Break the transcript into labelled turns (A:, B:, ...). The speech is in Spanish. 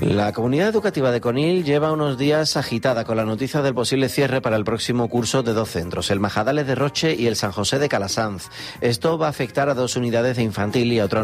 A: La comunidad educativa de Conil lleva unos días agitada con la noticia del posible cierre para el próximo curso de 2 centros, el Majadales de Roche y el San José de Calasanz. Esto va a afectar a 2 unidades de infantil y a otra